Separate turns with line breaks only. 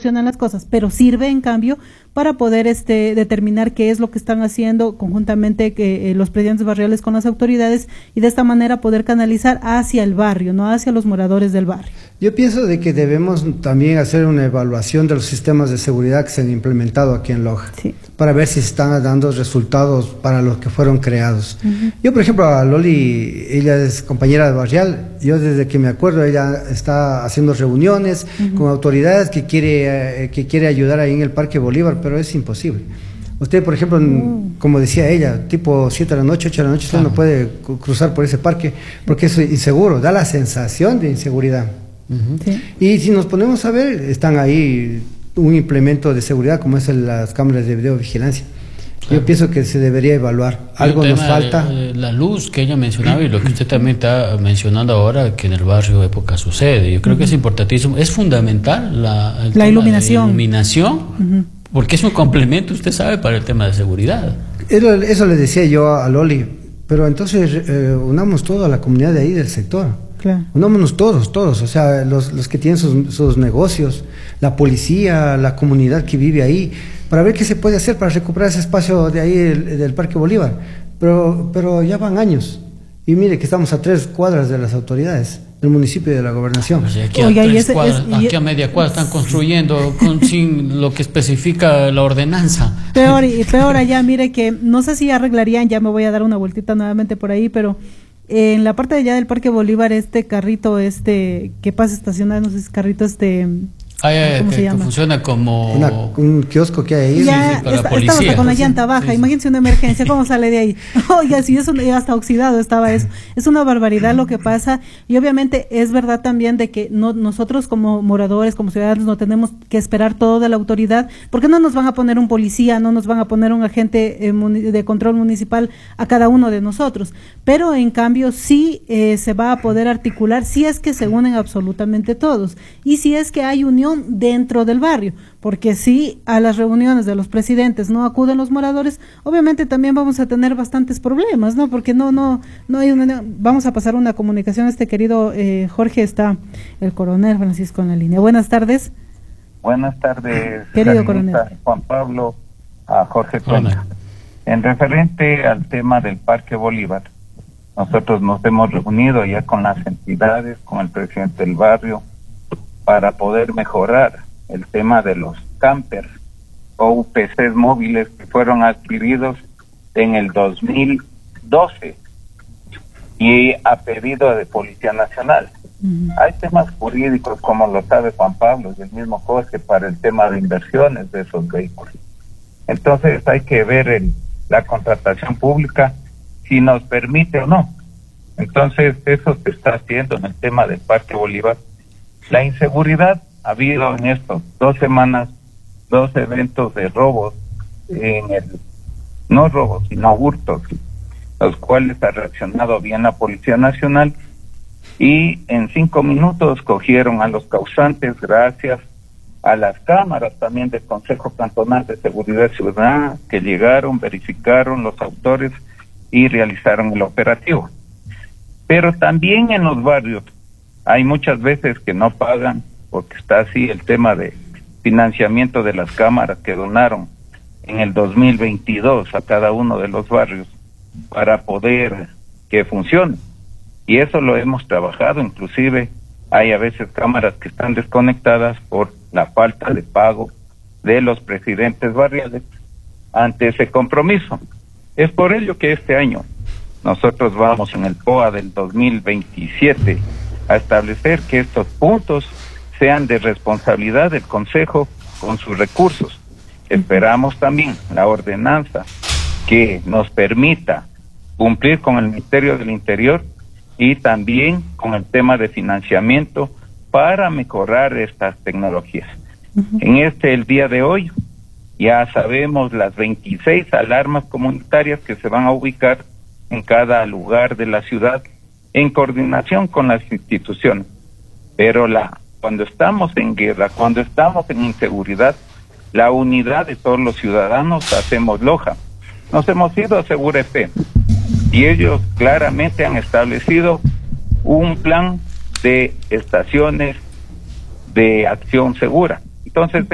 solucionan las cosas, pero sirve en cambio para poder determinar qué es lo que están haciendo conjuntamente los presidentes barriales con las autoridades y de esta manera poder canalizar hacia el barrio, no hacia los moradores del barrio.
Yo pienso de que debemos también hacer una evaluación de los sistemas de seguridad que se han implementado aquí en Loja, sí, para ver si están dando resultados para los que fueron creados. Yo, por ejemplo, a Loli, ella es compañera de barrial, yo desde que me acuerdo, ella está haciendo reuniones con autoridades que quiere ayudar ahí en el Parque Bolívar, pero es imposible. Usted, por ejemplo, como decía ella, tipo 7 de la noche, 8 de la noche, usted no puede cruzar por ese parque porque es inseguro, da la sensación de inseguridad. Sí. Y si nos ponemos a ver, están ahí un implemento de seguridad como es las cámaras de videovigilancia. Yo pienso que se debería evaluar. Algo nos falta.
La luz que ella mencionaba y lo que usted también está mencionando ahora, que en el barrio Época sucede. Yo creo que es importantísimo, es fundamental la iluminación. Porque es un complemento, usted sabe, para el tema de seguridad.
Eso le decía yo a Loli, pero entonces unamos toda la comunidad de ahí del sector. Claro. Unámonos todos, o sea, los que tienen sus negocios, la policía, la comunidad que vive ahí, para ver qué se puede hacer para recuperar ese espacio de ahí del Parque Bolívar. Pero ya van años, y mire que estamos a 3 cuadras de las autoridades del municipio y de la gobernación.
Pues aquí a media cuadra están construyendo sin lo que especifica la ordenanza.
Peor allá, mire que no sé si arreglarían, ya me voy a dar una vueltita nuevamente por ahí, pero en la parte de allá del Parque Bolívar, carrito, que pasa estacionado, no sé si es carrito, ¿cómo se llama?
Funciona como
un kiosco que hay ahí.
Ya, estaba hasta con la llanta baja, sí. Imagínense una emergencia, ¿cómo sale de ahí? Oiga, si eso ya hasta oxidado estaba eso. Es una barbaridad lo que pasa, y obviamente es verdad también de que nosotros como moradores, como ciudadanos, no tenemos que esperar todo de la autoridad, porque no nos van a poner un policía, no nos van a poner un agente de control municipal a cada uno de nosotros, pero en cambio sí se va a poder articular si es que se unen absolutamente todos, y si es que hay unión dentro del barrio, porque si a las reuniones de los presidentes no acuden los moradores, obviamente también vamos a tener bastantes problemas, ¿no? Porque no hay vamos a pasar una comunicación, querido Jorge, está el coronel Francisco en la línea. Buenas tardes.
Buenas tardes,
querido coronel
Juan Pablo, a Jorge Toña. En referente al tema del Parque Bolívar, nosotros nos hemos reunido ya con las entidades, con el presidente del barrio, para poder mejorar el tema de los campers o UPCs móviles que fueron adquiridos en el 2012 y a pedido de Policía Nacional. Hay temas jurídicos, como lo sabe Juan Pablo y el mismo Jorge, para el tema de inversiones de esos vehículos. Entonces hay que ver la contratación pública si nos permite o no. Entonces eso se está haciendo en el tema del Parque Bolívar. La inseguridad, ha habido en estas 2 semanas 2 eventos de robos, no robos, sino hurtos, los cuales ha reaccionado bien la Policía Nacional y en 5 minutos cogieron a los causantes gracias a las cámaras también del Consejo Cantonal de Seguridad Ciudadana, que llegaron, verificaron los autores y realizaron el operativo. Pero también en los barrios hay muchas veces que no pagan, porque está así el tema de financiamiento de las cámaras que donaron en el 2022 a cada uno de los barrios para poder que funcione. Y eso lo hemos trabajado, inclusive hay a veces cámaras que están desconectadas por la falta de pago de los presidentes barriales ante ese compromiso. Es por ello que este año nosotros vamos en el POA del 2027 a establecer que estos puntos sean de responsabilidad del Consejo con sus recursos. Esperamos también la ordenanza que nos permita cumplir con el Ministerio del Interior y también con el tema de financiamiento para mejorar estas tecnologías. En el día de hoy, ya sabemos las 26 alarmas comunitarias que se van a ubicar en cada lugar de la ciudad en coordinación con las instituciones. Pero cuando estamos en guerra, cuando estamos en inseguridad, la unidad de todos los ciudadanos hacemos Loja. Nos hemos ido a Segura EP y ellos claramente han establecido un plan de estaciones de acción segura. Entonces,